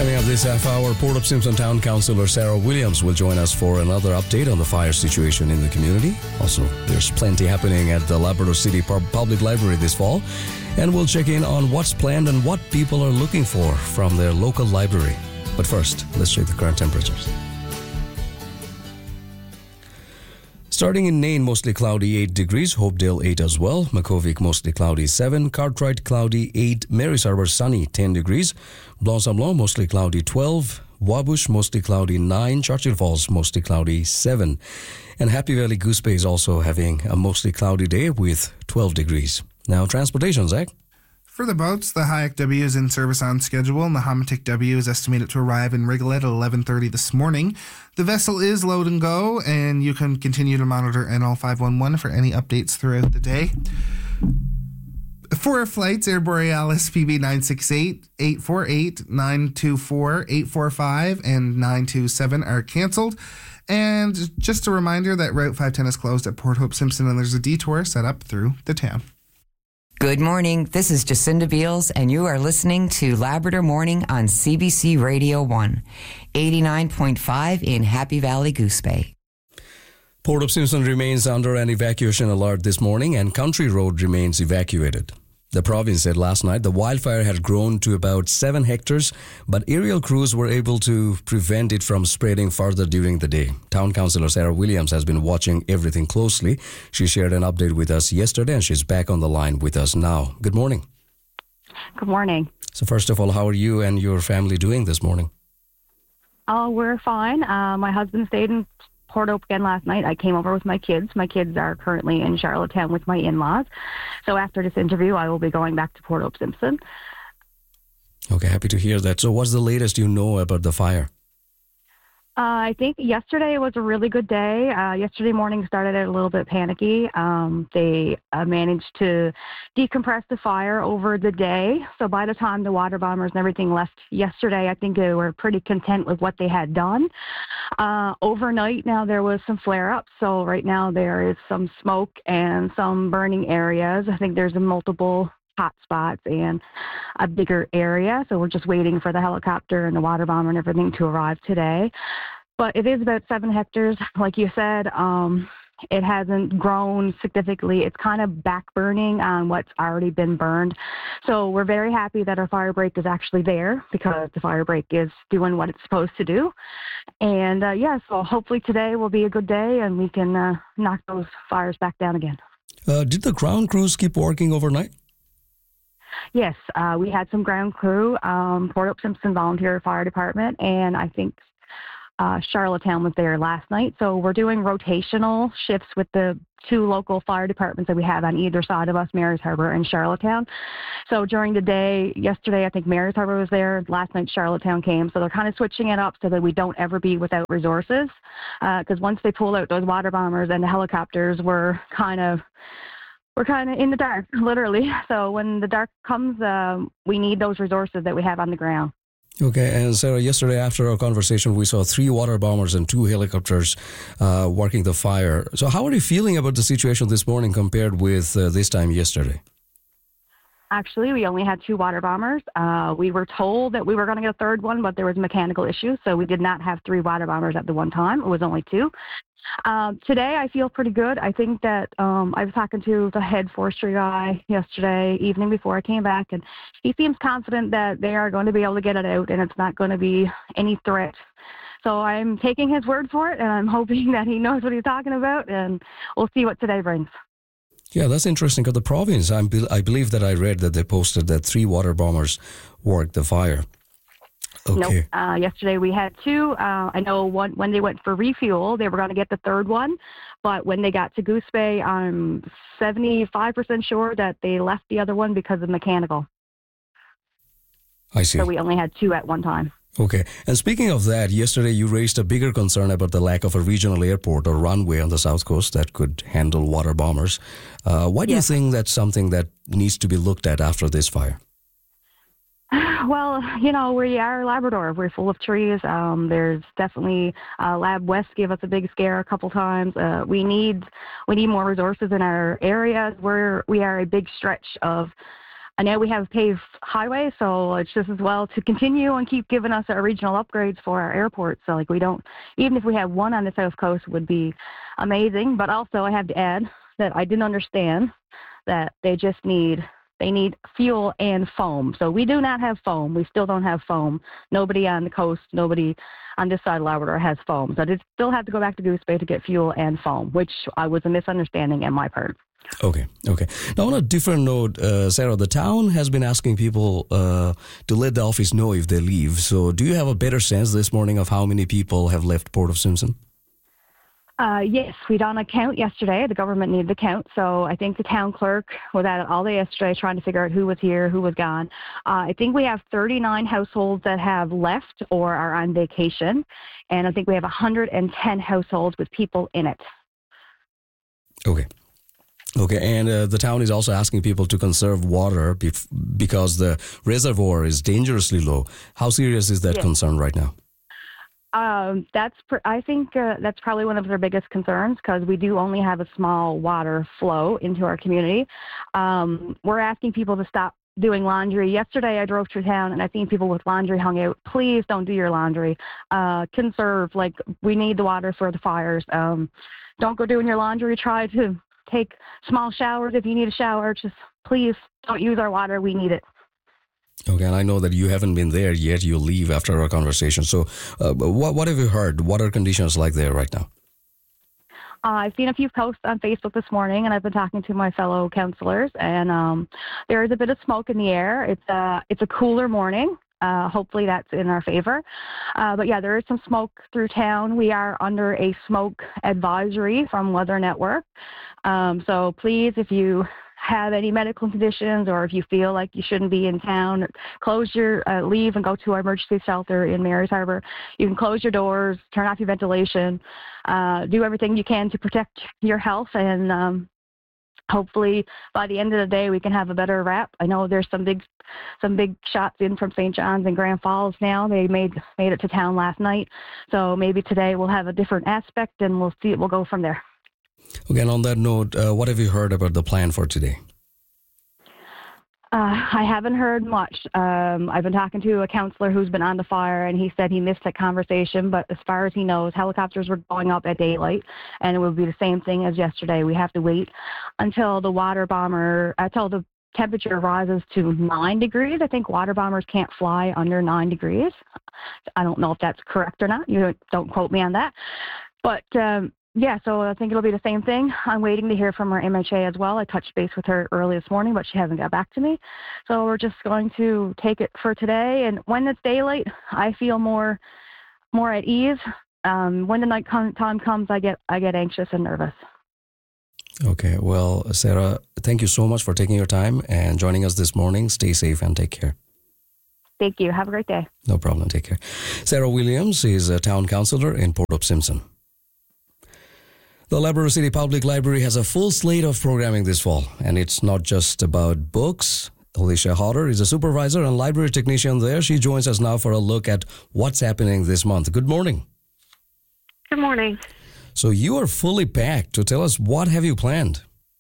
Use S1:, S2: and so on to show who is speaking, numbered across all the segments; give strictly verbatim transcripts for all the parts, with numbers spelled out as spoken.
S1: Coming up this half hour, Port of Simpson Town Councillor Sarah Williams will join us for another update on the fire situation in the community. Also, there's plenty happening at the Labrador City Public Library this fall. And we'll check in on what's planned and what people are looking for from their local library. But first, let's check the current temperatures. Starting in Nain, mostly cloudy, eight degrees. Hopedale, eight as well. Makhovik, mostly cloudy, seven. Cartwright, cloudy, eight. Marys Harbour, sunny, ten degrees. Blanc-Sablon, mostly cloudy, twelve. Wabush, mostly cloudy, nine. Churchill Falls, mostly cloudy, seven. And Happy Valley Goose Bay is also having a mostly cloudy day with twelve degrees. Now, transportation, Zach.
S2: For the boats, the Hayek W is in service on schedule, and the Hamatik W is estimated to arrive in Rigolet at eleven thirty this morning. The vessel is load and go, and you can continue to monitor N L five one one for any updates throughout the day. For flights, Air Borealis P B nine six eight, eight four eight, nine two four, eight four five, and nine two seven are cancelled. And just a reminder that Route five ten is closed at Port Hope Simpson, and there's a detour set up through the town.
S3: Good morning. This is Jacinda Beals, and you are listening to Labrador Morning on C B C Radio one, eighty-nine point five in Happy Valley Goose Bay.
S1: Port of Simpson remains under an evacuation alert this morning, and Country Road remains evacuated. The province said last night the wildfire had grown to about seven hectares, but aerial crews were able to prevent it from spreading further during the day. Town Councillor Sarah Williams has been watching everything closely. She shared an update with us yesterday, and she's back on the line with us now. Good morning.
S4: Good morning.
S1: So first of all, how are you and your family doing this morning?
S4: Oh, we're fine. Uh, my husband stayed in Port Hope again last night. I came over with my kids. My kids are currently in Charlottetown with my in-laws. So after this interview, I will be going back to Port Hope Simpson.
S1: Okay, happy to hear that. So what's the latest you know about the fire?
S4: Uh, I think yesterday was a really good day. Uh, yesterday morning started out a little bit panicky. Um, they uh, managed to decompress the fire over the day. So by the time the water bombers and everything left yesterday, I think they were pretty content with what they had done. Uh, overnight now there was some flare-ups. So right now there is some smoke and some burning areas. I think there's a multiple hot spots and a bigger area. So we're just waiting for the helicopter and the water bomber and everything to arrive today. But it is about seven hectares. Like you said, um, it hasn't grown significantly. It's kind of back burning on what's already been burned. So we're very happy that our fire break is actually there because the fire break is doing what it's supposed to do. And uh, yeah, so hopefully today will be a good day and we can uh, knock those fires back down again.
S1: Uh, did the ground crews keep working overnight?
S4: Yes, uh, we had some ground crew, um, Port Hope Simpson Volunteer Fire Department, and I think uh, Charlottetown was there last night. So we're doing rotational shifts with the two local fire departments that we have on either side of us, Marys Harbour and Charlottetown. So during the day, yesterday I think Marys Harbour was there, last night Charlottetown came. So they're kind of switching it up so that we don't ever be without resources. Because uh, once they pull out those water bombers and the helicopters, we're kind of We're kind of in the dark, literally. So when the dark comes, um, we need those resources that we have on the ground.
S1: Okay, and Sarah, yesterday after our conversation, we saw three water bombers and two helicopters uh, working the fire. So how are you feeling about the situation this morning compared with uh, this time yesterday?
S4: Actually, we only had two water bombers. Uh, we were told that we were going to get a third one, but there was mechanical issues, so we did not have three water bombers at the one time. It was only two. Um, today, I feel pretty good. I think that um, I was talking to the head forestry guy yesterday evening before I came back, and he seems confident that they are going to be able to get it out, and it's not going to be any threat. So I'm taking his word for it, and I'm hoping that he knows what he's talking about, and we'll see what today brings.
S1: Yeah, that's interesting. Because the province, I'm, I believe that I read that they posted that three water bombers worked the fire. Okay.
S4: Nope. Uh, yesterday we had two. Uh, I know one, when they went for refuel, they were going to get the third one. But when they got to Goose Bay, I'm seventy-five percent sure that they left the other one because of mechanical.
S1: I see.
S4: So we only had two at one time.
S1: Okay. And speaking of that, yesterday you raised a bigger concern about the lack of a regional airport or runway on the south coast that could handle water bombers. Uh, why do yes. you think that's something that needs to be looked at after this fire?
S4: Well, you know, we are Labrador. We're full of trees. Um, there's definitely uh, Lab West gave us a big scare a couple times. Uh, we need we need more resources in our areas. We're we are a big stretch of I know we have a paved highway, so it's just as well to continue and keep giving us our regional upgrades for our airport. So like we don't, even if we had one on the South Coast would be amazing. But also I have to add that I didn't understand that they just need, they need fuel and foam. So we do not have foam. We still don't have foam. Nobody on the coast, nobody on this side of Labrador has foam. So I did still have to go back to Goose Bay to get fuel and foam, which I was a misunderstanding on my part.
S1: Okay, okay. Now, on a different note, uh, Sarah, the town has been asking people uh, to let the office know if they leave. So do you have a better sense this morning of how many people have left Port of Simpson?
S4: Uh, yes, we done a count yesterday. The government needed the count. So I think the town clerk was at it all day yesterday trying to figure out who was here, who was gone. Uh, I think we have thirty-nine households that have left or are on vacation. And I think we have one hundred ten households with people in it.
S1: Okay. Okay, and uh, the town is also asking people to conserve water bef- because the reservoir is dangerously low. How serious is that
S4: yes.
S1: concern right now?
S4: Um, that's pr- I think uh, that's probably one of their biggest concerns because we do only have a small water flow into our community. Um, we're asking people to stop doing laundry. Yesterday I drove through town and I seen people with laundry hung out. Please don't do your laundry. Uh, conserve, like we need the water for the fires. Um, don't go doing your laundry. Try to take small showers if you need a shower. Just please don't use our water. We need it.
S1: Okay, and I know that you haven't been there yet. You'll leave after our conversation. So uh, what, what have you heard? What are conditions like there right now?
S4: Uh, I've seen a few posts on Facebook this morning, and I've been talking to my fellow councillors, and um, there is a bit of smoke in the air. It's a, it's a cooler morning. Uh, hopefully that's in our favor. Uh, but yeah, there is some smoke through town. We are under a smoke advisory from Weather Network. Um, so please, if you have any medical conditions or if you feel like you shouldn't be in town, close your, uh, leave and go to our emergency shelter in Mary's Harbour. You can close your doors, turn off your ventilation, uh, do everything you can to protect your health, and um, hopefully by the end of the day we can have a better wrap. I know there's some big some big shots in from Saint John's and Grand Falls now. They made made it to town last night. So maybe today we'll have a different aspect and we'll see we'll go from there.
S1: Okay, and on that note, uh, what have you heard about the plan for today?
S4: Uh, I haven't heard much. Um, I've been talking to a counselor who's been on the fire, and he said he missed that conversation. But as far as he knows, helicopters were going up at daylight, and it would be the same thing as yesterday. We have to wait until the water bomber, until the temperature rises to nine degrees. I think water bombers can't fly under nine degrees. I don't know if that's correct or not. You don't quote me on that. But um, yeah, so I think it'll be the same thing. I'm waiting to hear from our M H A as well. I touched base with her early this morning, but she hasn't got back to me. So we're just going to take it for today. And when it's daylight, I feel more more at ease. Um, when the night com- time comes, I get I get anxious and nervous.
S1: Okay, well, Sarah, thank you so much for taking your time and joining us this morning. Stay safe and take care.
S4: Thank you. Have a great day.
S1: No problem. Take care. Sarah Williams is a town councillor in Port of Simpson. The Labrador City Public Library has a full slate of programming this fall, and it's not just about books. Alicia Hodder is a supervisor and library technician there. She joins us now for a look at what's happening this month. Good morning.
S5: Good morning.
S1: So you are fully packed. So tell us, what have you planned?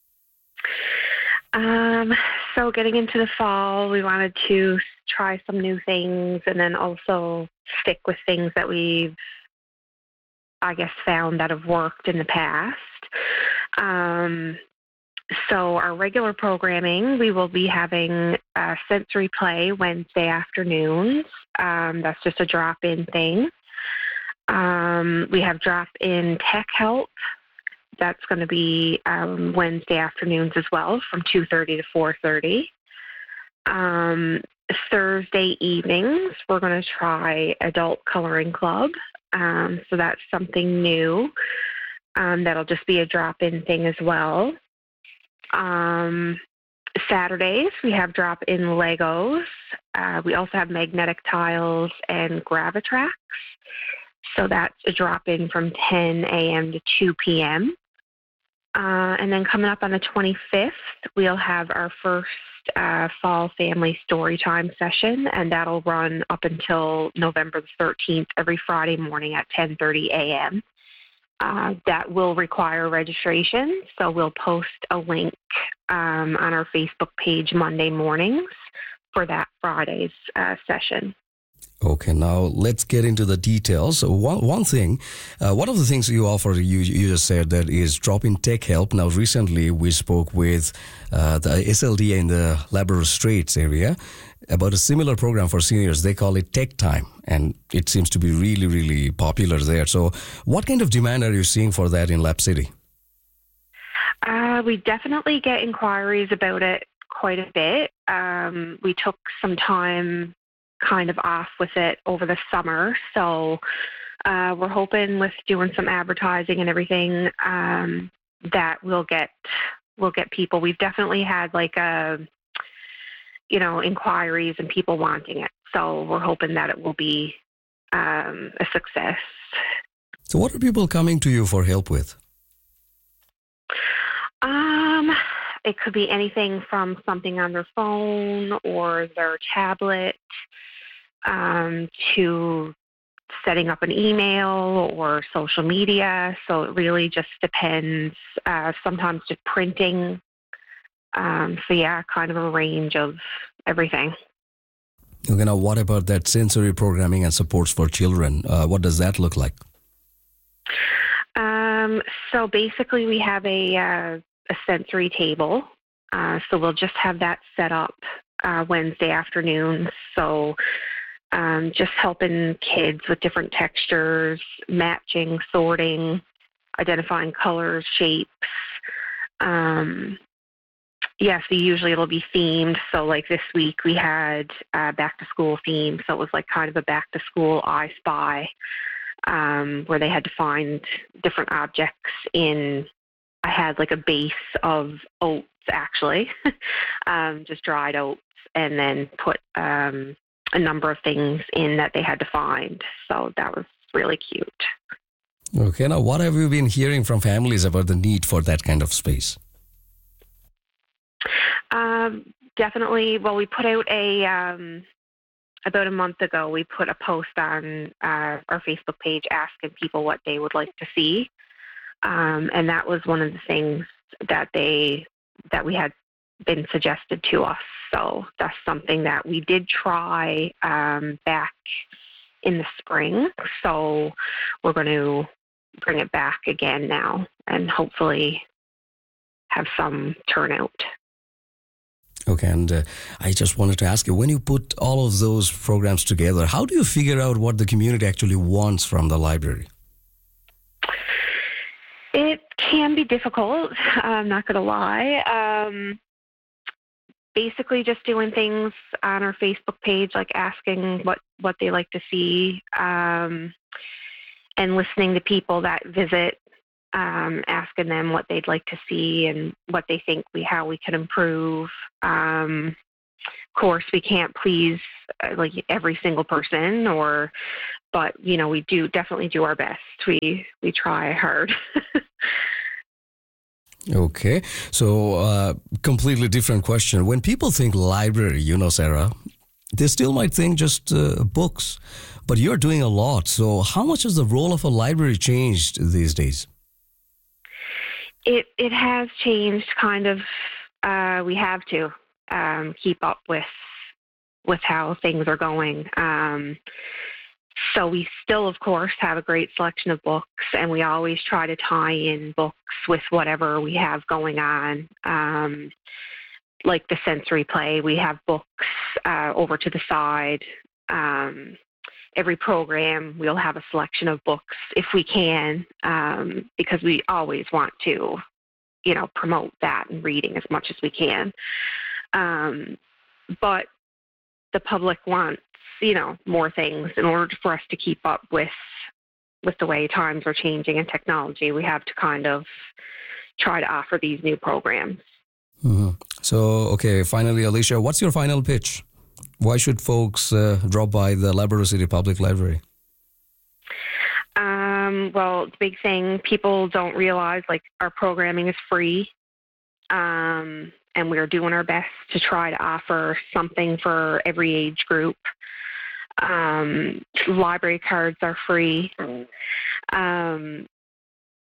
S5: Um, so getting into the fall, we wanted to try some new things and then also stick with things that we've, I guess, found that have worked in the past. Um, so our regular programming, we will be having a sensory play Wednesday afternoons. Um, that's just a drop-in thing. Um, we have drop-in tech help. That's going to be um, Wednesday afternoons as well, from two thirty to four thirty. Um, Thursday evenings, we're going to try Adult Coloring Club. Um, so that's something new. Um, that'll just be a drop-in thing as well. Um, Saturdays, we have drop-in Legos. Uh, we also have magnetic tiles and Gravitrax. So that's a drop-in from ten a.m. to two p.m. Uh, and then coming up on the twenty-fifth, we'll have our first uh, fall family story time session, and that'll run up until November the thirteenth every Friday morning at ten thirty a.m. uh, that will require registration. So we'll post a link um, on our Facebook page Monday mornings for that Friday's uh, session.
S1: Okay, now let's get into the details. So one one thing, uh, one of the things you offer, you you just said that is drop-in tech help. Now, recently we spoke with uh, the S L D A in the Labrador Straits area about a similar program for seniors. They call it Tech Time, and it seems to be really, really popular there. So what kind of demand are you seeing for that in Lap City?
S5: Uh, we definitely get inquiries about it quite a bit. Um, we took some time kind of off with it over the summer. So uh, we're hoping with doing some advertising and everything um, that we'll get we'll get people. We've definitely had like a you know inquiries and people wanting it. So we're hoping that it will be um, a success.
S1: So what are people coming to you for help with?
S5: Um, it could be anything from something on their phone or their tablet, um, to setting up an email or social media. So it really just depends. Uh, sometimes just printing. Um, so yeah, kind of a range of everything.
S1: Okay, now what about that sensory programming and supports for children? Uh, what does that look like?
S5: Um, so basically we have a, uh, a sensory table. Uh, so we'll just have that set up uh, Wednesday afternoons. So um, just helping kids with different textures, matching, sorting, identifying colors, shapes. Um, yes, yeah, so usually it'll be themed. So like this week we had uh, back to school theme. So it was like kind of a back to school I Spy, um, where they had to find different objects in. I had like a base of oats, actually, um, just dried oats, and then put um, a number of things in that they had to find. So that was really cute.
S1: Okay, now what have you been hearing from families about the need for that kind of space?
S5: Um, definitely. Well, we put out a, um, about a month ago, we put a post on uh, our Facebook page asking people what they would like to see. Um, and that was one of the things that they that we had been suggested to us. So that's something that we did try um, back in the spring. So we're going to bring it back again now and hopefully have some turnout.
S1: Okay, and uh, I just wanted to ask you, when you put all of those programs together, how do you figure out what the community actually wants from the library?
S5: It can be difficult, I'm not going to lie. Um, basically just doing things on our Facebook page, like asking what, what they like to see, um, and listening to people that visit, um, asking them what they'd like to see and what they think we how we can improve. Um, of course, we can't please uh, like every single person, or but you know we do definitely do our best. We we try hard.
S1: Okay, so uh, completely different question. When people think library, you know, Sarah, they still might think just uh, books, but you're doing a lot. So how much has the role of a library changed these days?
S5: It it has changed, kind of. Uh, we have to um, keep up with with how things are going. Um, so we still, of course, have a great selection of books, and we always try to tie in books with whatever we have going on. Um, like the sensory play, we have books uh, over to the side. Um, every program, we'll have a selection of books if we can, um, because we always want to, you know, promote that and reading as much as we can. Um, but the public wants, you know, more things. In order for us to keep up with with the way times are changing and technology, we have to kind of try to offer these new programs.
S1: Mm-hmm. So, okay, finally, Alicia, what's your final pitch? Why should folks uh, drop by the Labrador City Public Library?
S5: Um, well, the big thing, people don't realize, like, our programming is free. Um, and we're doing our best to try to offer something for every age group. Um, library cards are free. Um,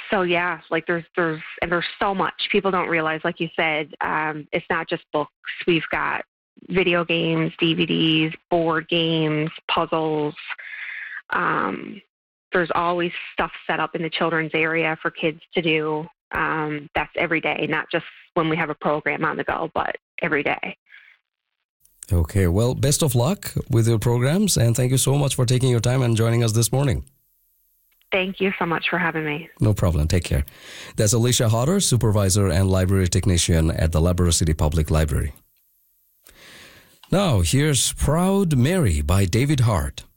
S5: so yeah, like there's there's and there's so much people don't realize. Like you said, um, it's not just books. We've got video games, D V Ds, board games, puzzles. Um, there's always stuff set up in the children's area for kids to do. Um, that's every day, not just when we have a program on the go, but every day.
S1: Okay, well, best of luck with your programs, and thank you so much for taking your time and joining us this morning.
S5: Thank you so much for having me.
S1: No problem. Take care. That's Alicia Hodder, Supervisor and Library Technician at the Labrador City Public Library. Now, here's Proud Mary by David Hart.